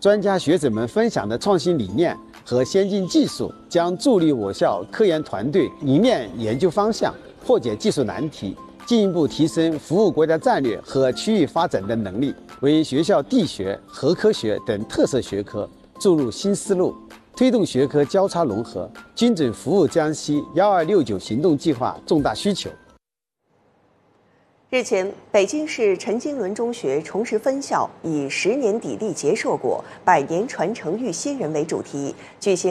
专家学者们分享的创新理念和先进技术，将助力我校科研团队一面研究方向，破解技术难题，进一步提升服务国家战略和区域发展的能力，为学校地学、核科学等特色学科注入新思路，推动学科交叉融合，精准服务江西“1269”行动计划重大需求。 日前，北京市陈经纶中学崇实分校以10年砥砺结硕果，100年传承育新人为主题，举行